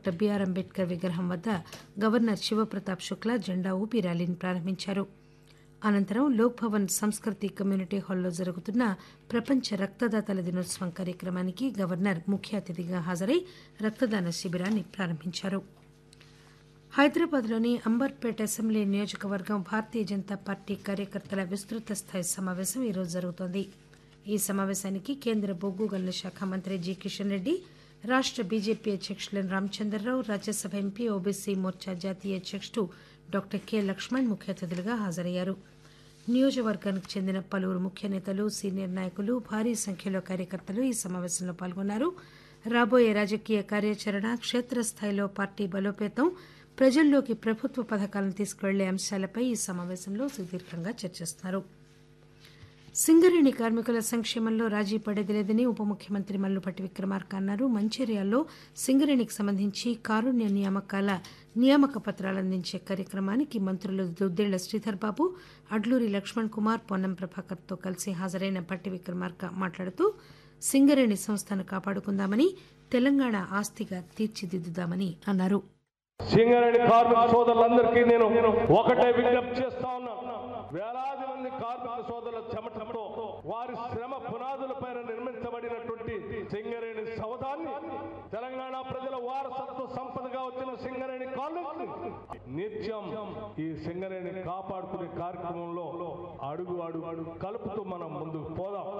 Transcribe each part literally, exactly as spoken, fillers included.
Doctor BR Ambedkar విగ్రహం వద్ద governor Shiv Pratap Shukla జెండా ఊపి ర్యాలీని ప్రారంభించారు. అనంతరం లోక్ భవన్ సంస్కృతి కమ్యూనిటీ హాల్లో జరుగుతున్న ప్రపంచ రక్తదాతల దినోత్సవం కార్యక్రమానికి గవర్నర్ ముఖ్య అతిథిగా హాజరై రక్తదాన శిబిరాన్ని ప్రారంభించారు. హైదరాబాద్లోని అంబర్పేట అసెంబ్లీ నియోజకవర్గం భారతీయ జనతా పార్టీ కార్యకర్తల విస్తృత స్థాయి సమావేశం ఈరోజు జరుగుతోంది. ఈ సమావేశానికి కేంద్ర బొగ్గు గనుల శాఖ మంత్రి జి కిషన్ రెడ్డి, రాష్ట బీజేపీ అధ్యకులు రామచంద్రరావు, రాజ్యసభ ఎంపీ ఓబీసీ మోర్చా జాతీయ అధ్యకుడు డాక్టర్ కె లక్ష్మణ్ ముఖ్య అతిథులుగా హాజరయ్యారు. నియోజకవర్గానికి చెందిన పలువురు ముఖ్య నేతలు, సీనియర్ నాయకులు, భారీ సంఖ్యలో కార్యకర్తలు ఈ సమావేశంలో పాల్గొన్నారు. రాబోయే రాజకీయ కార్యాచరణ, క్షేత్రస్థాయిలో పార్టీ బలోపేతం, ప్రజల్లోకి ప్రభుత్వ పథకాలను తీసుకువెళ్లే అంశాలపై ఈ సమావేశంలో సుదీర్ఘంగా చర్చిస్తున్నారు. సింగరేణి కార్మికుల సంక్షేమంలో రాజీ పడేది లేదని ఉప ముఖ్యమంత్రి మల్లుపట్టి విక్రమార్క అన్నారు. మంచిర్యాలలో సింగరేణికి సంబంధించి కారుణ్య నియామకాల నియామక పత్రాలు అందించే కార్యక్రమానికి మంత్రులు దుద్దేళ్ల శ్రీధర్ బాబు, అడ్లూరి లక్ష్మణ్ కుమార్, పొన్నం ప్రభాకర్తో కలిసి హాజరైన పట్టి విక్రమార్క మాట్లాడుతూ సింగరేణి సంస్థను కాపాడుకుందామని, తెలంగాణ ఆస్తిగా తీర్చిదిద్దుదామని అన్నారు. సింగరేణి కార్మిక సోదరులందరికీ నేను ఒకటే విజ్ఞప్తి చేస్తా ఉన్నా. వేలాది మంది కార్మిక సోదరుల చెమటతో వారి శ్రమ పునాదులపైన నిర్మించబడినటువంటి సింగరేణి సౌధాన్ని, తెలంగాణ ప్రజల వారసత్వ సంపదగా వచ్చిన సింగరేణి కాలనీ నిత్యం ఈ సింగరేణి కాపాడుకునే కార్యక్రమంలో అడుగు అడుగు కలుపుతూ మనం ముందుకు పోదాం.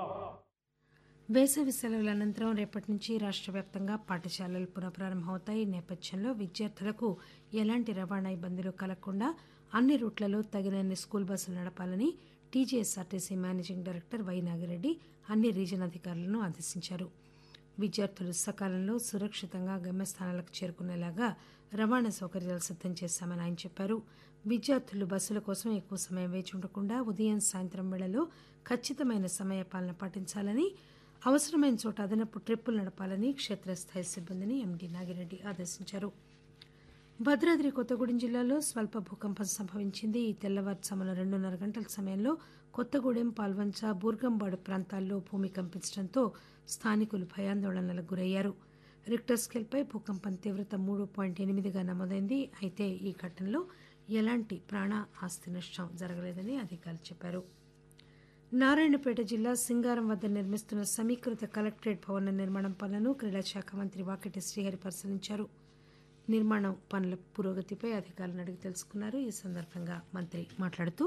వేసవి సెలవుల అనంతరం రేపటి నుంచి రాష్ట్ర వ్యాప్తంగా పాఠశాలలు పునఃప్రారంభమవుతాయి. ఈ నేపథ్యంలో విద్యార్థులకు ఎలాంటి రవాణా ఇబ్బందులు కలగకుండా అన్ని రూట్లలో తగినన్ని స్కూల్ బస్సులు నడపాలని TGSRTC managing director why Nagireddy అన్ని రీజన్ అధికారులను ఆదేశించారు. విద్యార్థులు సకాలంలో సురక్షితంగా గమ్యస్థానాలకు చేరుకునేలాగా రవాణా సౌకర్యాలు సిద్దం చేశామని ఆయన చెప్పారు. విద్యార్థులు బస్సుల కోసం ఎక్కువ సమయం వేచి ఉండకుండా ఉదయం, సాయంత్రం వేళల్లో ఖచ్చితమైన సమయ పాలన పాటించాలని, అవసరమైన చోట అదనపు ట్రిప్పులు నడపాలని క్షేత్రస్థాయి సిబ్బందిని ఎండీ నాగిరెడ్డి ఆదేశించారు. భద్రాద్రి కొత్తగూడెం జిల్లాలో స్వల్ప భూకంపం సంభవించింది. ఈ తెల్లవారుజామున రెండున్నర గంటల సమయంలో కొత్తగూడెం, పాల్వంచ, బూర్గంపాడు ప్రాంతాల్లో భూమి కంపించడంతో స్థానికులు భయాందోళనలకు గురయ్యారు. రిక్టర్ స్కేల్పై భూకంపం తీవ్రత మూడు పాయింట్ ఎనిమిదిగా నమోదైంది. అయితే ఈ ఘటనలో ఎలాంటి ప్రాణ, ఆస్తి నష్టం జరగలేదని అధికారులు చెప్పారు. నారాయణపేట జిల్లా సింగారం వద్ద నిర్మిస్తున్న సమీకృత కలెక్టరేట్ భవన నిర్మాణం పనులను క్రీడా శాఖ మంత్రి వాకిటి శ్రీహరి పరిశీలించారు. నిర్మాణం పనుల పురోగతిపై అధికారులను అడిగి తెలుసుకున్నారు. ఈ సందర్భంగా మంత్రి మాట్లాడుతూ,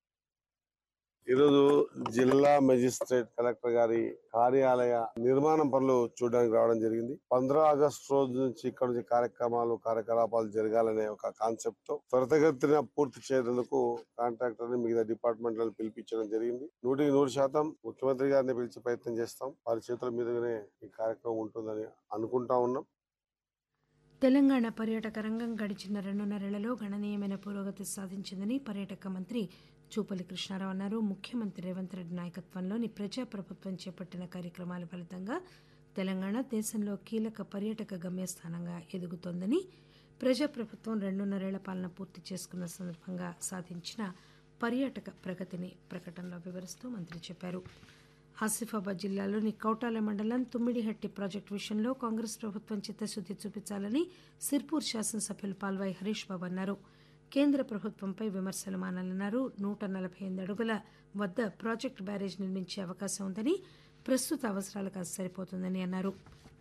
ఈరోజు జిల్లా మెజిస్ట్రేట్ కలెక్టర్ గారి కార్యాలయ నిర్మాణం పనులు చూడడానికి రావడం జరిగింది. పంద్రా ఆగస్టు రోజు నుంచి ఇక్కడ నుంచి కార్యక్రమాలు కార్యకలాపాలు జరగాలనే ఒక కాన్సెప్ట్ తో త్వరితగతిన పూర్తి చేయడానికి కాంట్రాక్టర్ ని మిగతా డిపార్ట్మెంట్లను పిలిపించడం జరిగింది. నూటికి నూరు శాతం ముఖ్యమంత్రి గారిని పిలిచే ప్రయత్నం చేస్తాం. వారి చేతుల మీదుగానే ఈ కార్యక్రమం ఉంటుందని అనుకుంటా ఉన్నాం. తెలంగాణ పర్యాటక రంగం గడిచిన రెండున్నరేళ్లలో గణనీయమైన పురోగతి సాధించిందని పర్యాటక మంత్రి జూపల్లి కృష్ణారావు అన్నారు. ముఖ్యమంత్రి రేవంత్ రెడ్డి నాయకత్వంలోని ప్రజాప్రభుత్వం చేపట్టిన కార్యక్రమాల ఫలితంగా తెలంగాణ దేశంలో కీలక పర్యాటక గమ్యస్థానంగా ఎదుగుతోందని, ప్రజాప్రభుత్వం రెండున్నరేళ్ల పాలన పూర్తి చేసుకున్న సందర్భంగా సాధించిన పర్యాటక ప్రగతిని ప్రకటనలో వివరిస్తూ మంత్రి చెప్పారు. ఆసిఫాబాద్ జిల్లాలోని కౌటాల మండలం తుమ్మిడిహట్టి ప్రాజెక్టు విషయంలో కాంగ్రెస్ ప్రభుత్వం చిత్తశుద్ది చూపించాలని సిర్పూర్ శాసనసభ్యులు పాల్వాయి హరీష్ బాబు అన్నారు. కేంద్ర ప్రభుత్వంపై విమర్శలు మానాలన్నారు. నూట నలభై ఎనిమిది అడుగుల వద్ద ప్రాజెక్టు బ్యారేజ్ నిర్మించే అవకాశం ఉందని, ప్రస్తుత అవసరాలకు అది సరిపోతుందని అన్నారు.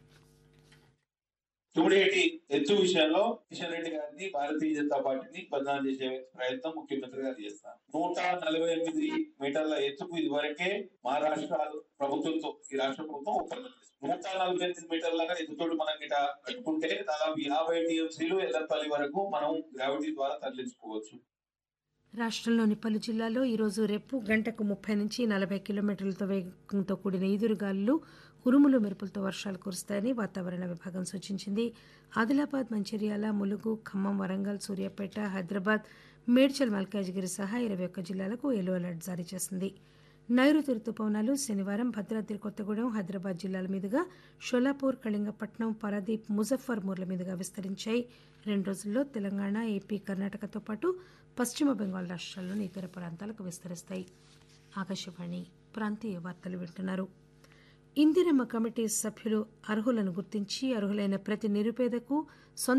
తుమ్మిడిహట్టి ఎత్తు విషయంలో కిషన్ రెడ్డి గారిని, భారతీయ జనతా పార్టీని బదనాం చేసే ప్రయత్నం ముఖ్యమంత్రి గారు చేస్తారు. నూట నలభై ఎనిమిది మీటర్ల ఎత్తుకు ఇదివరకే మహారాష్ట్ర ప్రభుత్వంతో ఈ రాష్ట్ర ప్రభుత్వం ఒప్పందం చేస్తుంది. నూట నలభై ఎనిమిది మీటర్ల ఎత్తుతోటి మనం గిట కట్టుకుంటే దాదాపు యాభై టీఎంసీలు ఎల్లపల్లి వరకు మనం గ్రావిటీ ద్వారా తరలించుకోవచ్చు. రాష్ట్రంలోని పలు జిల్లాల్లో ఈరోజు రేపు గంటకు ముప్పై నుంచి నలభై కిలోమీటర్లతో వేగంతో కూడిన ఈదురుగాలులు, ఉరుములు, మెరుపులతో వర్షాలు కురుస్తాయని వాతావరణ విభాగం సూచించింది. ఆదిలాబాద్, మంచిర్యాల, ములుగు, ఖమ్మం, వరంగల్, సూర్యాపేట, హైదరాబాద్, మేడ్చల్, మల్కాజ్గిరి సహా ఇరవై ఒక్క జిల్లాలకు ఎల్లో అలర్ట్ జారీ చేసింది. నైరుతి రుతుపవనాలు శనివారం భద్రాద్రి కొత్తగూడెం, హైదరాబాద్ జిల్లాల మీదుగా షోలాపూర్, కళింగపట్నం, పారాదీప్, ముజఫర్పూర్ల మీదుగా విస్తరించాయి. రెండు రోజుల్లో తెలంగాణ, ఏపీ, కర్ణాటకతో పాటు పశ్చిమ బెంగాల్ రాష్ట్రాల్లోని ఇతర ప్రాంతాలకు విస్తరిస్తాయి. ఆకాశవాణి ప్రాంతీయ వార్తలు వింటున్నారు. ఇందిరమ్మ కమిటీ సభ్యులు అర్హులను గుర్తించి అర్హులైన ప్రతి నిరుపేదకు సొంత